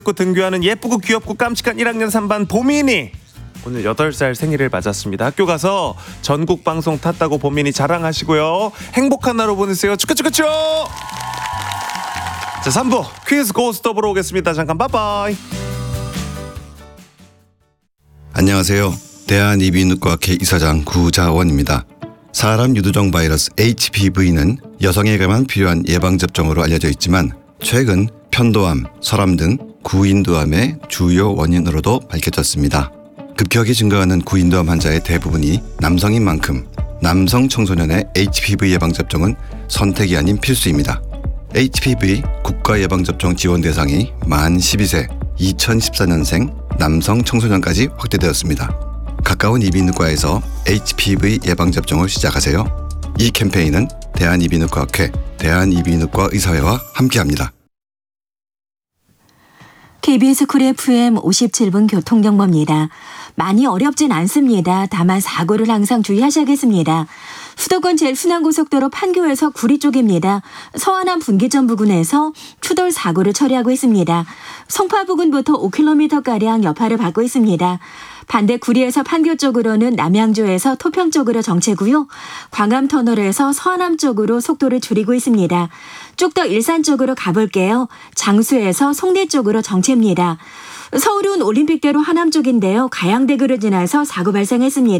등교하는 예쁘고 귀엽고 깜찍한 1학년 3반 보민이 오늘 8살 생일을 맞았습니다. 학교 가서 전국 방송 탔다고 보민이 자랑하시고요. 행복한 하루 보내세요. 축하축하축. 자, 3부 퀴즈 고스톱 보러 오겠습니다. 잠깐 바이바이. 안녕하세요. 대한이비인후과학회 이사장 구자원입니다. 사람 유두종 바이러스 HPV는 여성에게만 필요한 예방접종으로 알려져 있지만 최근 편도암, 설암 등 구인두암의 주요 원인으로도 밝혀졌습니다. 급격히 증가하는 구인두암 환자의 대부분이 남성인 만큼 남성 청소년의 HPV 예방접종은 선택이 아닌 필수입니다. HPV 국가예방접종 지원 대상이 만 12세 2014년생 남성 청소년까지 확대되었습니다. 가까운 이비인후과에서 HPV 예방접종을 시작하세요. 이 캠페인은 대한이비인후과학회, 대한이비인후과 의사회와 함께합니다. KBS 쿨 FM 57분 교통정보입니다. 많이 어렵진 않습니다. 다만 사고를 항상 주의하셔야겠습니다. 수도권 제일순환고속도로 판교에서 구리 쪽입니다. 서안암 분기점 부근에서 추돌 사고를 처리하고 있습니다. 송파 부근부터 5km가량 여파를 받고 있습니다. 반대 구리에서 판교 쪽으로는 남양주에서 토평 쪽으로 정체고요. 광암터널에서 서안암 쪽으로 속도를 줄이고 있습니다. 쭉 더 일산 쪽으로 가볼게요. 장수에서 송내 쪽으로 정체입니다. 서울은 올림픽대로 하남 쪽인데요. 가양대교를 지나서 사고 발생했습니다.